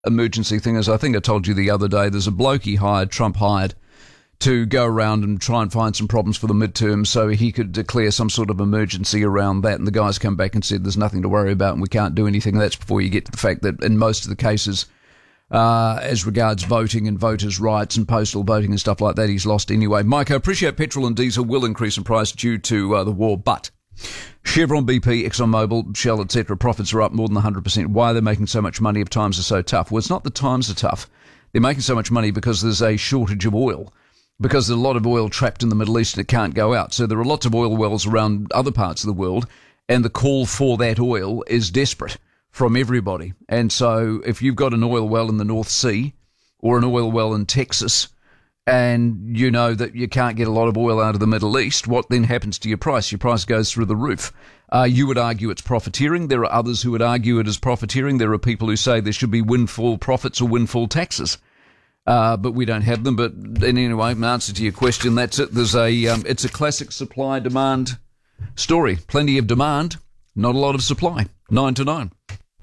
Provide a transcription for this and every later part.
emergency thing is, I think I told you the other day, there's a bloke Trump hired, to go around and try and find some problems for the midterms so he could declare some sort of emergency around that. And the guys come back and said there's nothing to worry about and we can't do anything. That's before you get to the fact that in most of the cases, as regards voting and voters' rights and postal voting and stuff like that, he's lost anyway. Mike, I appreciate petrol and diesel will increase in price due to the war, but Chevron, BP, ExxonMobil, Shell, etc. profits are up more than 100%. Why are they making so much money if times are so tough? Well, it's not that times are tough. They're making so much money because there's a shortage of oil. Because there's a lot of oil trapped in the Middle East and it can't go out. So there are lots of oil wells around other parts of the world, and the call for that oil is desperate from everybody. And so if you've got an oil well in the North Sea or an oil well in Texas, and you know that you can't get a lot of oil out of the Middle East, what then happens to your price? Your price goes through the roof. You would argue it's profiteering. There are others who would argue it is profiteering. There are people who say there should be windfall profits or windfall taxes. But we don't have them. But anyway, in answer to your question, that's it. It's a classic supply-demand story. Plenty of demand, not a lot of supply. 9 to 9.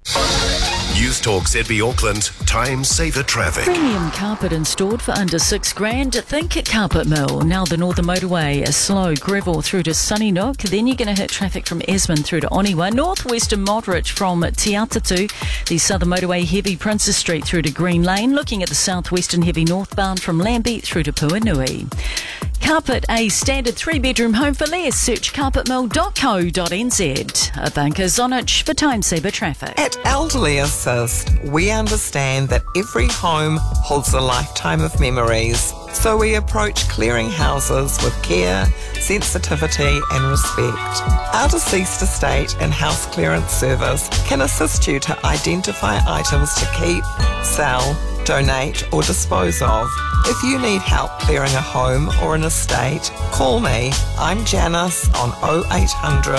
News Talk ZB Auckland, time saver traffic. Premium carpet installed for under $6,000. Think Carpet Mill. Now the Northern Motorway is slow gravel through to Sunninook. Then you're going to hit traffic from Esmond through to Oniwa. Northwestern moderate from Te Atatu. The Southern Motorway heavy Princess Street through to Green Lane. Looking at the southwestern heavy northbound from Lambie through to Puanui. Carpet a standard 3-bedroom home for less. Search carpetmill.co.nz. A banker Zonich for time saver traffic. At Elderly Assist, we understand that every home holds a lifetime of memories. So we approach clearing houses with care, sensitivity and respect. Our deceased estate and house clearance service can assist you to identify items to keep, sell, donate or dispose of. If you need help clearing a home or an estate, call me. I'm Janice on 0800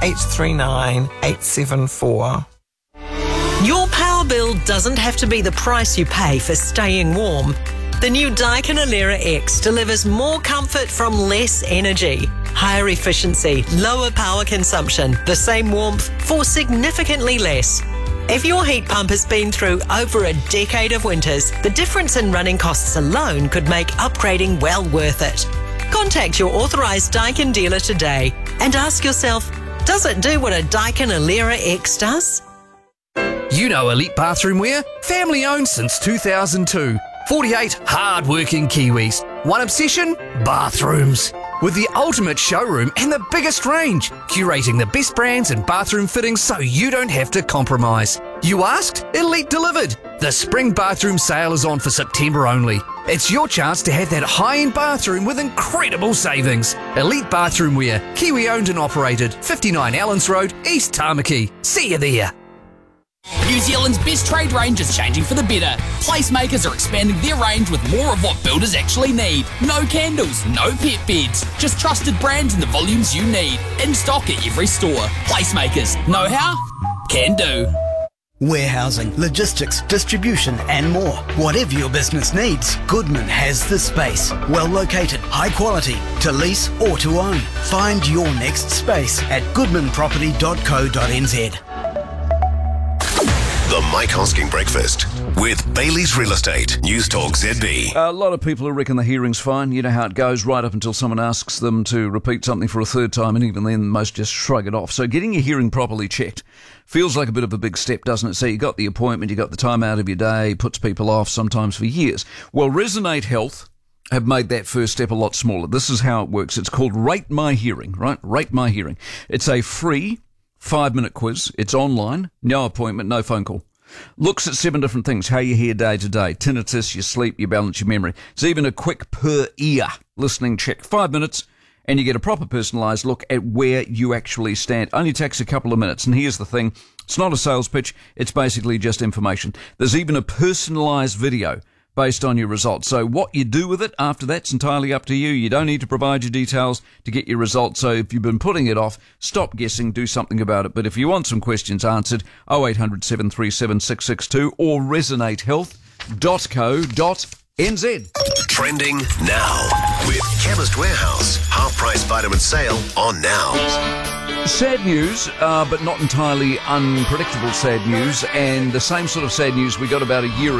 839 874. Your power bill doesn't have to be the price you pay for staying warm. The new Daikin Alera X delivers more comfort from less energy, higher efficiency, lower power consumption, the same warmth for significantly less. If your heat pump has been through over a decade of winters, the difference in running costs alone could make upgrading well worth it. Contact your authorised Daikin dealer today and ask yourself, does it do what a Daikin Alera X does? You know Elite Bathroom Wear? Family owned since 2002. 48 hard-working Kiwis. One obsession? Bathrooms. With the ultimate showroom and the biggest range, curating the best brands and bathroom fittings so you don't have to compromise. You asked? Elite delivered. The spring bathroom sale is on for September only. It's your chance to have that high-end bathroom with incredible savings. Elite Bathroom Wear, Kiwi owned and operated, 59 Allens Road, East Tamaki. See you there. New Zealand's best trade range is changing for the better. Placemakers are expanding their range with more of what builders actually need. No candles, no pet beds, just trusted brands in the volumes you need. In stock at every store. Placemakers. Know how? Can do. Warehousing, logistics, distribution and more. Whatever your business needs, Goodman has the space. Well located, high quality, to lease or to own. Find your next space at goodmanproperty.co.nz. The Mike Hosking Breakfast with Bailey's Real Estate. News Talk ZB. A lot of people who reckon the hearing's fine. You know how it goes, right up until someone asks them to repeat something for a third time, and even then most just shrug it off. So getting your hearing properly checked feels like a bit of a big step, doesn't it? So you got the appointment, you got the time out of your day, puts people off sometimes for years. Well, Resonate Health have made that first step a lot smaller. This is how it works. It's called Rate My Hearing, right? Rate My Hearing. It's a free 5-minute quiz. It's online, no appointment, no phone call. Looks at 7 different things: how you hear day to day, tinnitus, your sleep, your balance, your memory. It's even a quick per ear listening check. 5 minutes, and you get a proper personalised look at where you actually stand. Only takes a couple of minutes. And here's the thing: it's not a sales pitch. It's basically just information. There's even a personalised video based on your results. So what you do with it after that's entirely up to you. You don't need to provide your details to get your results. So if you've been putting it off, stop guessing, do something about it. But if you want some questions answered, 0800 737 662 or resonatehealth.co.nz. Trending now with with Chemist Warehouse. Half-price vitamin sale on now. Sad news, but not entirely unpredictable sad news, and the same sort of sad news we got about a year